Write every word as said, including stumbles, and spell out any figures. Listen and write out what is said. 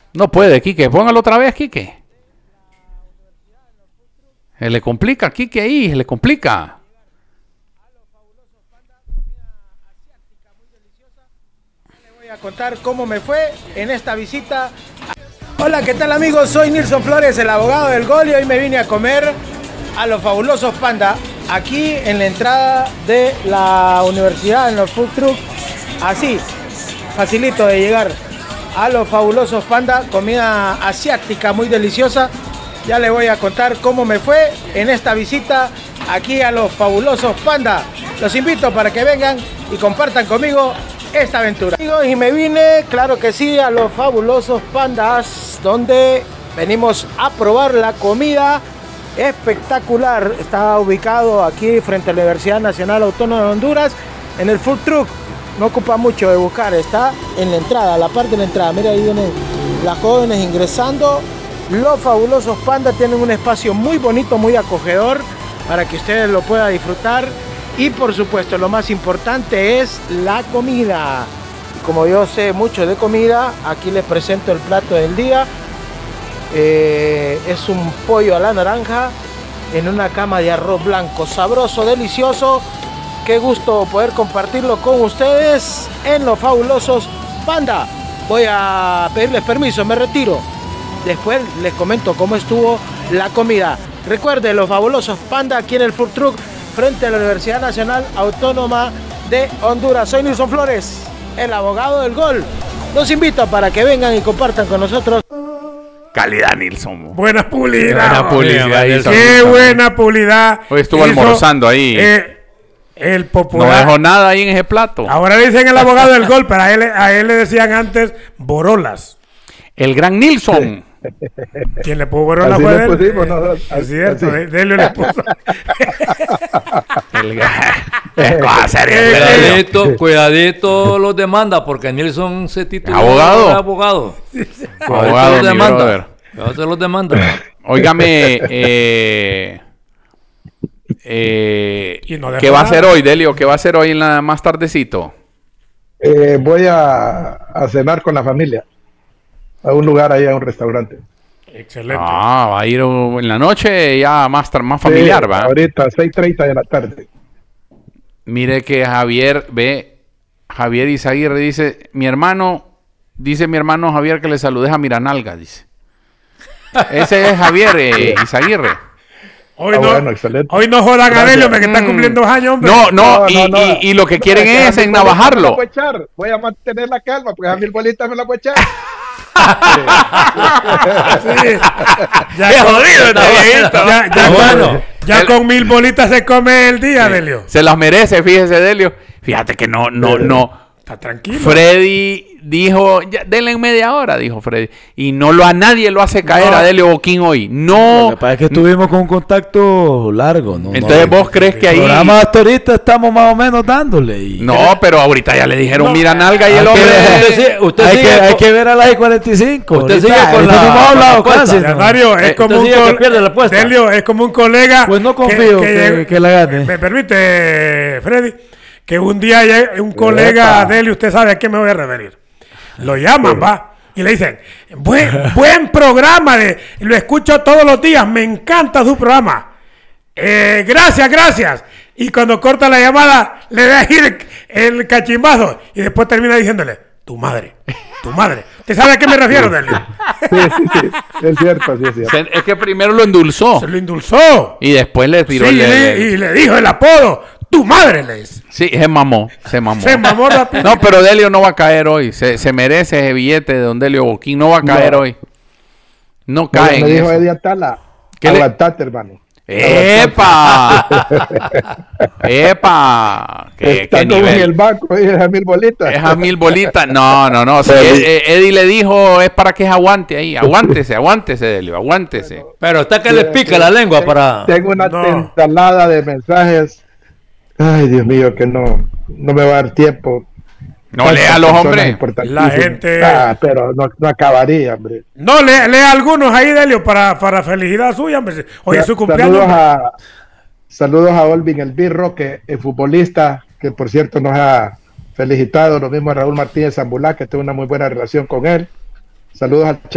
No puede, Quique. Póngalo otra vez, Quique. Se le complica, Quique, ahí. Se le complica. Le voy a contar cómo me fue en esta visita. Hola, ¿qué tal, amigos? Soy Nilson Flores, el abogado del gol, y hoy me vine a comer a los Fabulosos Panda, aquí en la entrada de la universidad, en los food truck. Así, facilito de llegar a los Fabulosos Panda, comida asiática muy deliciosa. Ya les voy a contar cómo me fue en esta visita aquí a los Fabulosos Panda. Los invito para que vengan y compartan conmigo esta aventura. Y me vine, claro que sí, a los Fabulosos Pandas, donde venimos a probar la comida espectacular. Está ubicado aquí frente a la Universidad Nacional Autónoma de Honduras, en el food truck. No ocupa mucho de buscar, está en la entrada, la parte de la entrada. Mira, ahí vienen las jóvenes ingresando. Los Fabulosos Panda tienen un espacio muy bonito, muy acogedor, para que ustedes lo puedan disfrutar. Y por supuesto, lo más importante es la comida. Como yo sé mucho de comida, aquí les presento el plato del día. Eh, es un pollo a la naranja en una cama de arroz blanco, sabroso, delicioso. Qué gusto poder compartirlo con ustedes en los Fabulosos Panda. Voy a pedirles permiso, me retiro. Después les comento cómo estuvo la comida. Recuerden, los Fabulosos Panda aquí en el food truck frente a la Universidad Nacional Autónoma de Honduras. Soy Nilson Flores, el abogado del gol. Los invito para que vengan y compartan con nosotros. Calidad, Nilson. Buena publicidad. Buena publicidad. Nilson. Qué buena publicidad. Hoy estuvo hizo, almorzando ahí. Eh, el popular. No dejó nada ahí en ese plato. Ahora dicen el abogado del gol, pero a él, a él le decían antes Borolas. El gran Nilson. ¿Quién le puso Borolas? Así fue le él? pusimos, no, es cierto, Delio le puso. el gran... Cuidadito, cuidadito los demanda, porque Nilson se tituló abogado. De abogado. Abogado, los demanda. Brother. Se los demanda. Óigame, eh, eh, no ¿qué va a hacer hoy, Delio? ¿Qué va a hacer hoy en la más tardecito? Eh, voy a, a cenar con la familia a un lugar ahí, a un restaurante. Excelente. Ah, va a ir en la noche ya más, más familiar, sí, ¿va? Ahorita, seis treinta de la tarde. Mire que Javier, ve, Javier Izaguirre dice, mi hermano, dice mi hermano Javier que le saludes a Miranalga, dice. Ese es Javier eh, Izaguirre. Hoy, ah, no, bueno, excelente. hoy no jodan a Delio, que está cumpliendo dos años, hombre. No, no, no, y, no, no. Y, y lo que quieren no, es enavajarlo. Voy a, echar. voy a mantener la calma, porque a mil bolitas me la voy a echar. Sí. Ya Qué con, jodido está viejito. Ya, ya, bueno. con, ya El, con mil bolitas se come el día, sí, Delio. Se las merece, fíjese, Delio. Fíjate que no, no, no. Está tranquilo. Freddy dijo, ya, denle en media hora, dijo Freddy. Y no lo a nadie lo hace caer no. a Delio Boquín hoy. No. Lo que pasa es que estuvimos con un contacto largo, ¿no? Entonces no, vos crees que ahí... El programa hasta ahorita estamos más o menos dándole. Y... No, pero ahorita ya le dijeron, No. mira nalga y el Hay hombre... que- Usted sigue- usted hay, sigue que, con- hay que ver a las cuarenta y cinco. Usted ahorita, sigue con ahorita la- no hemos hablado con la casi. Ya, ¿no? Mario, es Eh, como usted un sigue que col- pierde la apuesta. Delio, es como un colega. Pues no confío que- que la gane. Me permite, Freddy, que un día llegue un colega Epa. Delio, usted sabe a qué me voy a referir. Lo llaman, va, y le dicen, buen, buen programa, de, lo escucho todos los días, me encanta su programa. Eh, gracias, gracias. Y cuando corta la llamada, le da ahí el, el cachimbazo y después termina diciéndole, tu madre, tu madre. ¿Usted sabe a qué me refiero, Delio? Sí, sí, sí. Es cierto, sí, es cierto. Se- Es que primero lo endulzó. Se lo indulzó. Y después le tiró Sí, el... y, le, y le dijo el apodo, tu madre, le dice. Sí, se mamó, se mamó. Se mamó rápido. No, pero Delio no va a caer hoy. Se, se merece ese billete de don Delio Boquín. No va a caer No. hoy. No Me, cae en me dijo eso. Eddie Atala, ¿Qué le- aguantate, hermano. ¡Epa! ¡Epa! ¿Qué, Está qué como en nivel? el banco, dije, a mil bolitas. Es a mil bolitas. No, no, no. Si Ed- Ed- Eddie le dijo, es para que se aguante ahí. Aguántese, aguántese, Delio, aguántese. Pero está que le pica la lengua para... Tengo una No. ensalada de mensajes. Ay, Dios mío, que no, no me va a dar tiempo. No Tantas lea los personas hombres. importantísimas. La gente- Ah, pero no, no acabaría, hombre. No, lea, lea algunos ahí, Delio, para, para felicidad suya, hombre. Hoy es su cumpleaños. Saludos hombre. a, saludos a Olvin El Birro, que es futbolista, que por cierto nos ha felicitado. Lo mismo a Raúl Martínez Zambulá, que tengo una muy buena relación con él. Saludos al